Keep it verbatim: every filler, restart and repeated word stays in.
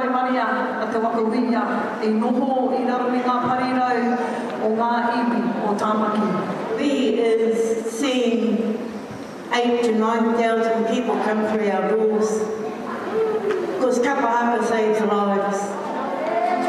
Waimania a te wakawia i noho i raro i ngā parirau o ngā iwi o Tāmaki. We is seeing eight to nine thousand people come through our doors because Kapahaka saves a life.